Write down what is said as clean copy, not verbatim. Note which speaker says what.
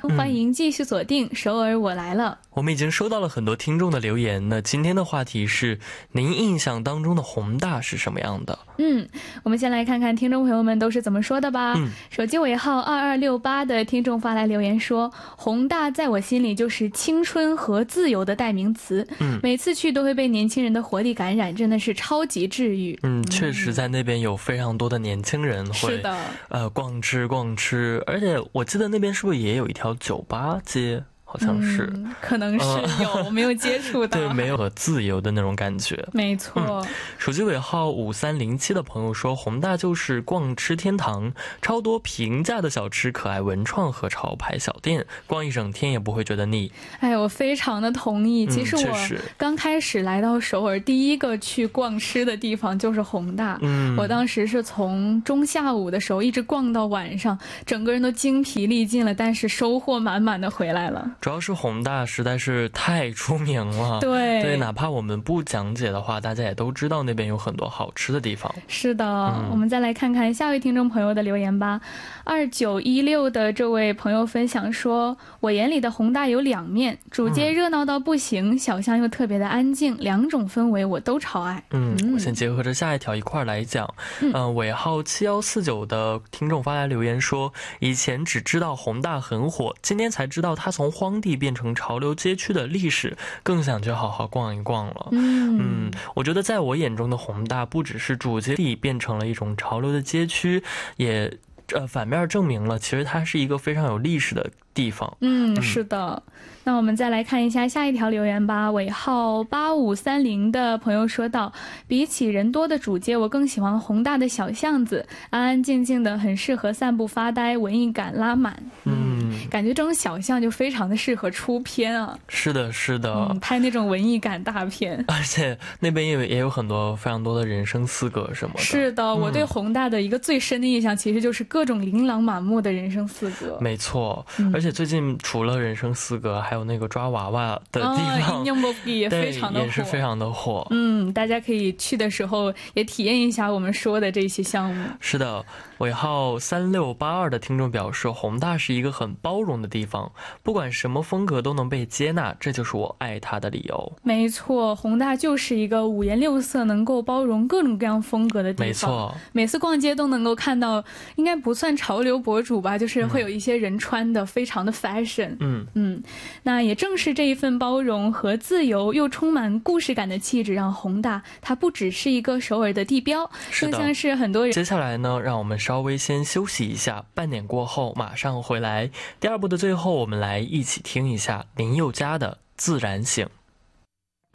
Speaker 1: 欢迎继续锁定首尔我来了。
Speaker 2: 我们已经收到了很多听众的留言，那今天的话题是您印象当中的宏大是什么样的？
Speaker 1: 我们先来看看听众朋友们都是怎么说的吧。手机尾号2268的听众发来留言说，宏大在我心里就是青春和自由的代名词，每次去都会被年轻人的活力感染，真的是超级治愈。
Speaker 2: 确实在那边有非常多的年轻人会逛吃，而且我记得那边是不是也有一条酒吧街？好像是，
Speaker 1: 可能是有，没有接触到。
Speaker 2: 对，没有自由的那种感觉。
Speaker 1: 没错。
Speaker 2: 手机尾号5307的朋友说，宏大就是逛吃天堂，超多平价的小吃、可爱文创和潮牌小店，逛一整天也不会觉得腻。
Speaker 1: 哎，我非常的同意。其实我刚开始来到首尔，第一个去逛吃的地方就是宏大。我当时是从中下午的时候一直逛到晚上，整个人都精疲力尽了，但是收获满满的回来了。
Speaker 2: 主要是宏大实在是太出名了，对，哪怕我们不讲解的话，大家也都知道那边有很多好吃的地方。
Speaker 1: 是的，我们再来看看下位听众朋友的留言吧。2916的这位朋友分享说，我眼里的宏大有两面，主街热闹到不行，小巷又特别的安静，两种氛围我都超爱。
Speaker 2: 我先结合着下一条一块来讲。尾号7149的听众发来留言说，以前只知道宏大很火，今天才知道它从荒地变成潮流街区的历史，更想去好好逛一逛了。我觉得在我眼中的宏大不只是主街地变成了一种潮流的街区，也反面证明了其实它是一个非常有历史的地方。
Speaker 1: 是的。那我们再来看一下下一条留言吧。尾号8530的朋友说道，比起人多的主街，我更喜欢宏大的小巷子，安安静静的，很适合散步发呆，文艺感拉满。感觉这种小巷就非常的适合出片啊。
Speaker 2: 是的，
Speaker 1: 拍那种文艺感大片。
Speaker 2: 而且那边也有很多非常多的人生四格什么的。
Speaker 1: 是的，我对宏大的一个最深的印象其实就是各种琳琅满目的人生四格。
Speaker 2: 没错，而且最近除了人生四格，还有那个抓娃娃的地方，
Speaker 1: 也非常的火，
Speaker 2: 也是非常的火。
Speaker 1: 大家可以去的时候也体验一下我们说的这些项目。
Speaker 2: 是的，尾号3682的听众表示，宏大是一个很包容的地方，不管什么风格都能被接纳，这就是我爱它的理由。
Speaker 1: 没错，宏大就是一个五颜六色能够包容各种各样风格的地方。
Speaker 2: 没错，
Speaker 1: 每次逛街都能够看到，应该不算潮流博主吧，就是会有一些人穿的非常的 fashion。那也正是这一份包容和自由又充满故事感的气质，让宏大它不只是一个首尔的地标，更像是很多人。
Speaker 2: 接下来呢，让我们稍微先休息一下，半点过后马上回来。第二部的最后，我们来一起听一下林宥嘉的《自然醒》。